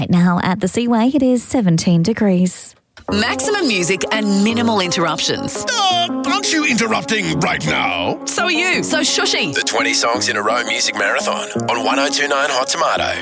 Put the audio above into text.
Right now at the Seaway, it is 17 degrees. Maximum music and minimal interruptions. Aren't you interrupting right now? So are you. So shushy. The 20 Songs in a Row Music Marathon on 1029 Hot Tomato.